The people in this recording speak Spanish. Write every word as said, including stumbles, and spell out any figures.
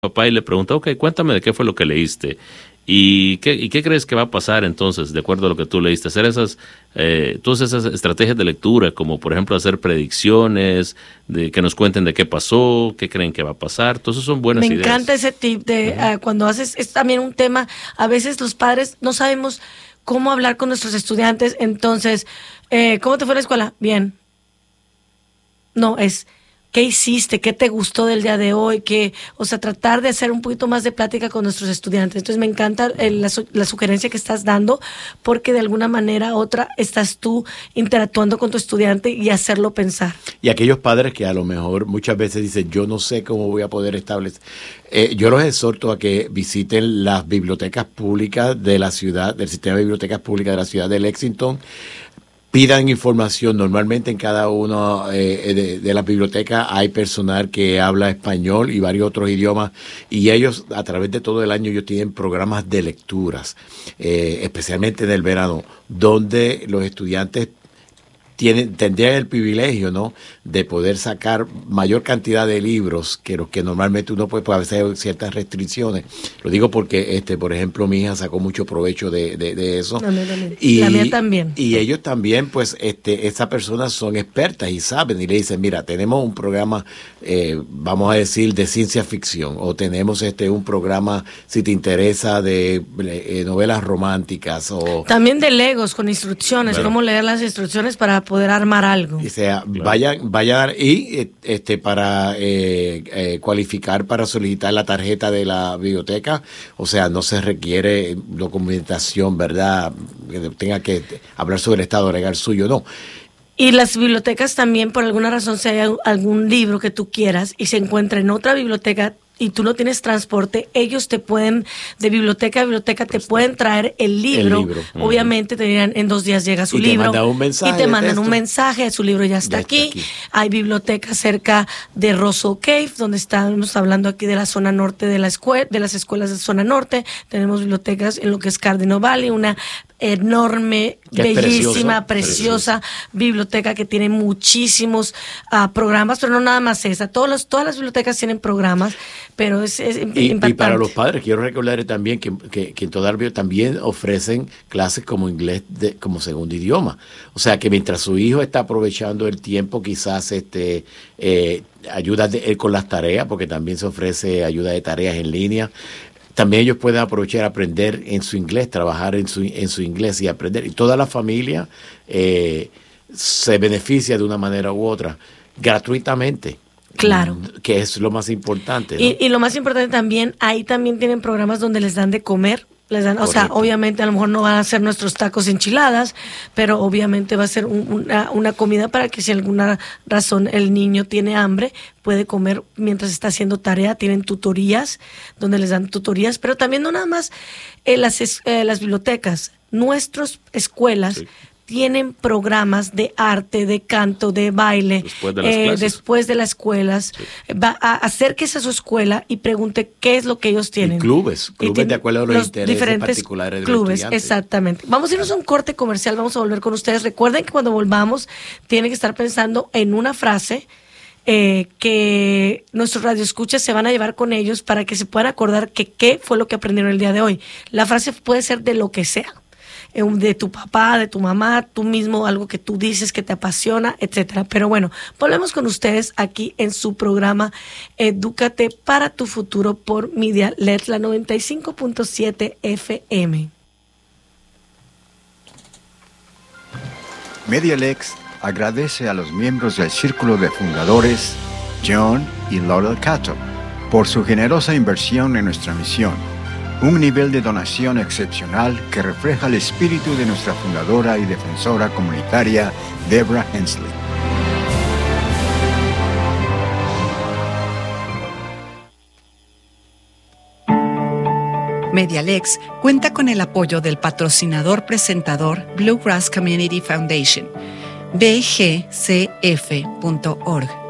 papá y le pregunta, ok, cuéntame de qué fue lo que leíste. ¿Y qué, ¿Y qué crees que va a pasar entonces, de acuerdo a lo que tú leíste? Hacer esas, eh, todas esas estrategias de lectura, como por ejemplo hacer predicciones, de que nos cuenten de qué pasó, qué creen que va a pasar. Todas esas son buenas Me ideas. Me encanta ese tip de uh-huh. uh, cuando haces, es también un tema, a veces los padres no sabemos cómo hablar con nuestros estudiantes, entonces, eh, ¿cómo te fue la escuela? Bien. No, es... ¿Qué hiciste? ¿Qué te gustó del día de hoy? ¿Qué? O sea, tratar de hacer un poquito más de plática con nuestros estudiantes. Entonces me encanta el, la, la sugerencia que estás dando, porque de alguna manera u otra estás tú interactuando con tu estudiante y hacerlo pensar. Y aquellos padres que a lo mejor muchas veces dicen, yo no sé cómo voy a poder establecer. Eh, yo los exhorto a que visiten las bibliotecas públicas de la ciudad, del sistema de bibliotecas públicas de la ciudad de Lexington. Pidan información. Normalmente en cada uno eh, de, de las bibliotecas hay personal que habla español y varios otros idiomas, y ellos a través de todo el año ellos tienen programas de lecturas, eh, especialmente en el verano, donde los estudiantes tienen, tendrían el privilegio, ¿no?, de poder sacar mayor cantidad de libros que los que normalmente uno puede, pues a veces hay ciertas restricciones. Lo digo porque, este, por ejemplo, mi hija sacó mucho provecho de, de, de eso. No, no, no, no. Y, la mía también. Y ellos también, pues, este, esas personas son expertas y saben, y le dicen, mira, tenemos un programa, eh, vamos a decir, de ciencia ficción, o tenemos este un programa, si te interesa, de eh, novelas románticas, o... También de Legos, con instrucciones, bueno, cómo leer las instrucciones para poder armar algo. O sea, claro. vayan, vayan y este para eh, eh, cualificar para solicitar la tarjeta de la biblioteca, o sea, no se requiere documentación, ¿verdad?, que tenga que hablar sobre el estado legal suyo, no. Y las bibliotecas también, por alguna razón, si hay algún libro que tú quieras y se encuentra en otra biblioteca y tú no tienes transporte, ellos te pueden, de biblioteca a biblioteca, te pueden traer el libro. El libro. Obviamente te dirán, en dos días llega su y libro. Te mandan un mensaje y te mandan un mensaje, su libro ya está, ya aquí. está aquí. Hay bibliotecas cerca de Russell Cave, donde estamos hablando aquí de la zona norte de la escuela, de las escuelas de zona norte. Tenemos bibliotecas en lo que es Cardinal Valley, una enorme, bellísima, preciosa, preciosa biblioteca que tiene muchísimos uh, programas, pero no nada más esa. Todos los, todas las bibliotecas tienen programas, pero es, es y, impactante. Y para los padres, quiero recordar también que, que, que en toda la biblioteca también ofrecen clases como inglés de, como segundo idioma. O sea, que mientras su hijo está aprovechando el tiempo, quizás este eh, ayuda de, él con las tareas, porque también se ofrece ayuda de tareas en línea. También ellos pueden aprovechar aprender en su inglés, trabajar en su en su inglés y aprender. Y toda la familia eh, se beneficia de una manera u otra, gratuitamente. Claro. Que es lo más importante, ¿no? Y, y lo más importante también, ahí también tienen programas donde les dan de comer. Les dan, o sea, obviamente a lo mejor no van a ser nuestros tacos enchiladas, pero obviamente va a ser un, una, una comida para que si alguna razón el niño tiene hambre, puede comer mientras está haciendo tarea. Tienen tutorías, donde les dan tutorías, pero también no nada más eh, las, eh, las bibliotecas, nuestras escuelas, sí, tienen programas de arte, de canto, de baile, después de las eh, clases. Después de las escuelas. Sí. Va a acérquese a su escuela y pregunte qué es lo que ellos tienen. Y clubes, clubes de acuerdo a los, los intereses diferentes particulares de clubes, los estudiantes. Exactamente. Vamos a irnos a un corte comercial, vamos a volver con ustedes. Recuerden que cuando volvamos tienen que estar pensando en una frase eh, que nuestros radioescuchas se van a llevar con ellos para que se puedan acordar que qué fue lo que aprendieron el día de hoy. La frase puede ser de lo que sea, de tu papá, de tu mamá, tú mismo, algo que tú dices que te apasiona, etcétera. Pero bueno, volvemos con ustedes aquí en su programa Edúcate para tu futuro por Media L E X, la noventa y cinco punto siete F M. Media L E X agradece a los miembros del Círculo de Fundadores, John y Laurel Cato, por su generosa inversión en nuestra misión. Un nivel de donación excepcional que refleja el espíritu de nuestra fundadora y defensora comunitaria, Deborah Hensley. Media L E X cuenta con el apoyo del patrocinador presentador Bluegrass Community Foundation, b g c f punto org.